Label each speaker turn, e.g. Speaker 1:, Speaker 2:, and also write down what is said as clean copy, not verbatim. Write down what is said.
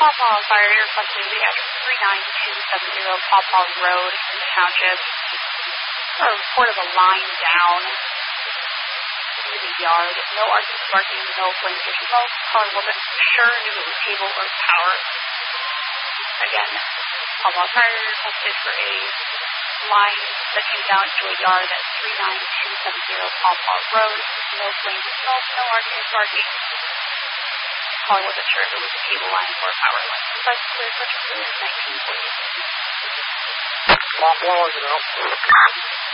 Speaker 1: Pawpaw Fire requesting the address 39270 Pawpaw Road, Township. A report of a line down in the yard. No RC sparking, no flame station. Well, caller wasn't sure if it was cable or power. Again, Pawpaw Fire requested for a line that came down to a yard at 39270 Pawpaw Road. No flame smoke, no RC sparking. Caller wasn't sure if it was a cable line or a power line. Request clear for 1940.
Speaker 2: Pawpaw, you know.